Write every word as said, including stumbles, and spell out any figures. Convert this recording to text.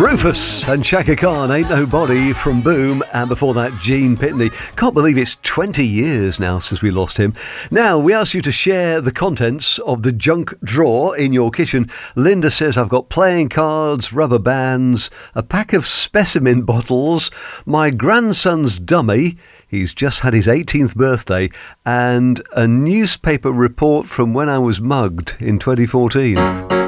Rufus and Chaka Khan, Ain't Nobody from Boom, and before that Gene Pitney. Can't believe it's twenty years now since we lost him. Now, we ask you to share the contents of the junk drawer in your kitchen. Linda says, I've got playing cards, rubber bands, a pack of specimen bottles, my grandson's dummy, he's just had his eighteenth birthday, and a newspaper report from when I was mugged in twenty fourteen.